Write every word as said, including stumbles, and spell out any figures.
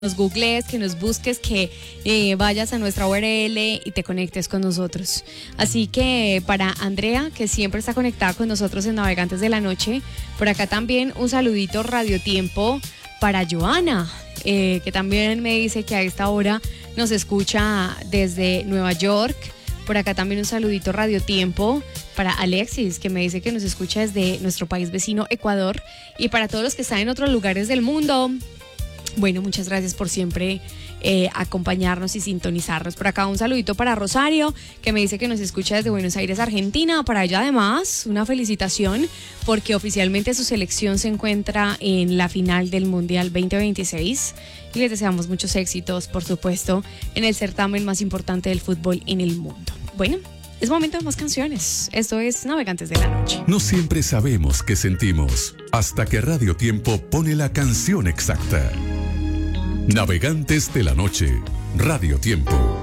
nos googlees, que nos busques, que eh, vayas a nuestra U R L y te conectes con nosotros. Así que para Andrea, que siempre está conectada con nosotros en Navegantes de la Noche, por acá también un saludito Radio Tiempo para Joana, eh, que también me dice que a esta hora nos escucha desde Nueva York. Por acá también un saludito Radio Tiempo para Alexis, que me dice que nos escucha desde nuestro país vecino Ecuador, y para todos los que están en otros lugares del mundo. Bueno, muchas gracias por siempre eh, acompañarnos y sintonizarnos. Por acá un saludito para Rosario, que me dice que nos escucha desde Buenos Aires, Argentina. Para ella además, una felicitación porque oficialmente su selección se encuentra en la final del Mundial veinte veintiséis. Y les deseamos muchos éxitos, por supuesto, en el certamen más importante del fútbol en el mundo. Bueno, es momento de más canciones. Esto es Navegantes de la Noche. No siempre sabemos qué sentimos, hasta que Radio Tiempo pone la canción exacta. Navegantes de la Noche, Radio Tiempo.